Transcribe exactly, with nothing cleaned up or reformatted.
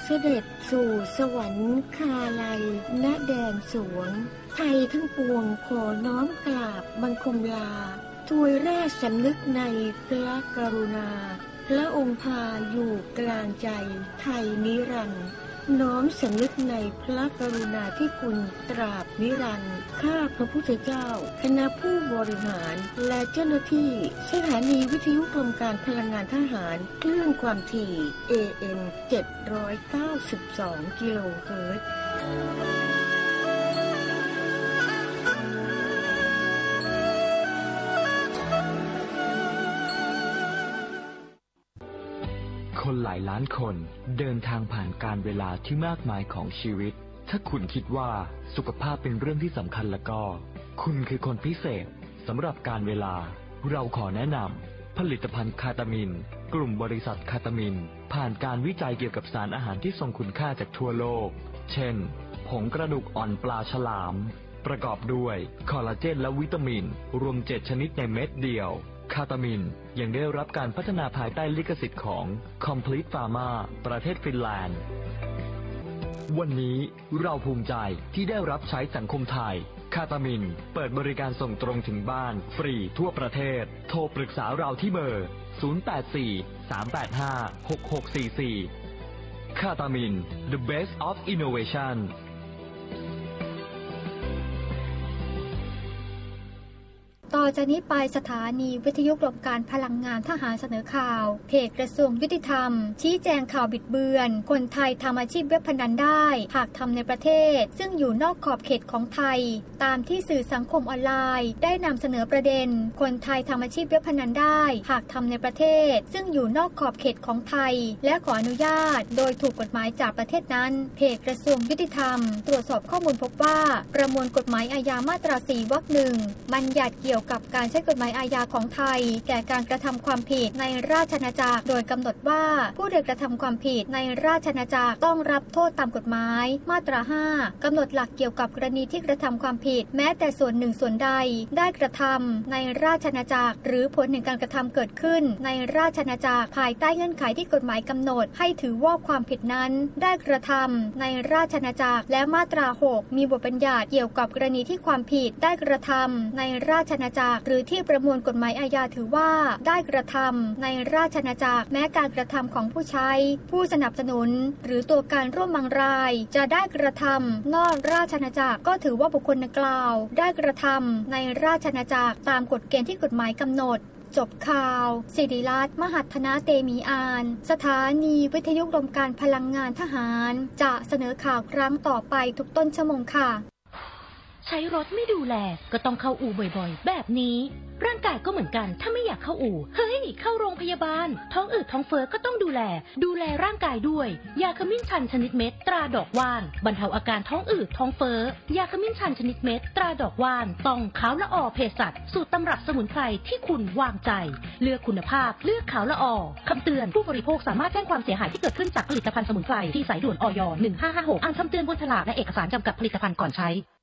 ด็จสู่สวรรคาลัยณแดนสวงไทยทั้งปวงขอน้อมกราบบังคมลาถวายราชสำนึกในพระกรุณาพระองค์พาอยู่กลางใจไทยนิรันดร์น้อมสำนึกในพระกรุณาที่คุณตราบนิรันดร์ข้าพระพุทธเจ้าคณะผู้บริหารและเจ้าหน้าที่สถานีวิทยุกรมการพลังงานทหารคลื่นความถี่ เอ เอ็ม เจ็ดร้อยเก้าสิบสอง กิโลเฮิรตซ์คนหลายล้านคนเดินทางผ่านการเวลาที่มากมายของชีวิตถ้าคุณคิดว่าสุขภาพเป็นเรื่องที่สำคัญแล้วก็คุณคือคนพิเศษสำหรับการเวลาเราขอแนะนำผลิตภัณฑ์คาตามินกลุ่มบริษัทคาตามินผ่านการวิจัยเกี่ยวกับสารอาหารที่ทรงคุณค่าจากทั่วโลกเช่นผงกระดูกอ่อนปลาฉลามประกอบด้วยคอลลาเจนและวิตามินรวมเจ็ดชนิดในเม็ดเดียวคาตามินยังได้รับการพัฒนาภายใต้ลิขสิทธิ์ของ Complete Pharma ประเทศฟินแลนด์วันนี้เราภูมิใจที่ได้รับใช้สังคมไทยคาตามินเปิดบริการส่งตรงถึงบ้านฟรีทั่วประเทศโทรปรึกษาเราที่เบอร์ ศูนย์ แปด สี่ สาม แปด ห้า หก หก สี่ สี่ คาตามิน The Best of Innovation ต่อจากนี้ไปสถานีวิทยุกรมการพลังงานทหารเสนอข่าวเพจกระทรวงยุติธรรมชี้แจงข่าวบิดเบือนคนไทยทำอาชีพเว็บพนันได้หากทำในประเทศซึ่งอยู่นอกขอบเขตของไทยตามที่สื่อสังคมออนไลน์ได้นำเสนอประเด็นคนไทยทำอาชีพเว็บพนันได้หากทำในประเทศซึ่งอยู่นอกขอบเขตของไทยและขออนุญาตโดยถูกกฎหมายจากประเทศนั้นเพจกระทรวงยุติธรรมตรวจสอบข้อมูลพบว่าประมวลกฎหมายอาญามาตราสี่วรรคหนึ่งบัญญัติเกี่ยวกับการใช้กฎหมายอาญาของไทยแก่การกระทำความผิดในราชอาณาจักรโดยกำหนดว่าผู้ใดกระทำความผิดในราชอาณาจักรต้องรับโทษตามกฎหมายมาตราห้ากำหนดหลักเกี่ยวกับกรณีที่กระทำความผิดแม้แต่ส่วนหนึ่งส่วนใดได้กระทำในราชอาณาจักรหรือผลแห่งการกระทำเกิดขึ้นในราชอาณาจักรภายใต้เงื่อนไขที่กฎหมายกำหนดให้ถือว่าความผิดนั้นได้กระทำในราชอาณาจักรและมาตราหกมีบทบัญญัติเกี่ยวกับกรณีที่ความผิดได้กระทำในราชอาณาจักรหรือที่ประมวลกฎหมายอาญาถือว่าได้กระทำในราชอาณาจักรแม้การกระทำของผู้ใช้ผู้สนับสนุนหรือตัวการร่วมบางรายจะได้กระทำนอกราชอาณาจักรก็ถือว่าบุคคลดังกล่าวได้กระทำในราชอาณาจักรตามกฎเกณฑ์ที่กฎหมายกำหนดจบข่าวศิริรัตน์มหัฒนาเตมีอานสถานีวิทยุกรมการพลังงานทหารจะเสนอข่าวครั้งต่อไปทุกต้นชั่วโมงค่ะใช้รถไม่ดูแลก็ต้องเข้าอู่บ่อยๆแบบนี้ร่างกายก็เหมือนกันถ้าไม่อยากเข้าอู่เฮ้ยเข้าโรงพยาบาลท้องอืดท้องเฟ้อก็ต้องดูแลดูแลร่างกายด้วยยาขมิ้นชันชนิดเม็ดตราดอกว่านบรรเทาอาการท้องอืดท้องเฟ้อยาขมิ้นชันชนิดเม็ดตราดอกว่านต้องขาวละออเภสัชสูตรตำรับสมุนไพรที่คุณวางใจเลือกคุณภาพเลือกขาวละออคำเตือนผู้บริโภคสามารถแจ้งความเสียหายที่เกิดขึ้นจากผลิตภัณฑ์สมุนไพรที่สายด่วนอยหนึ่งห้าห้าหกอ่านคำเตือนบนฉลากและเอกสารจำกัดผลิตภัณฑ์ก่อนใช้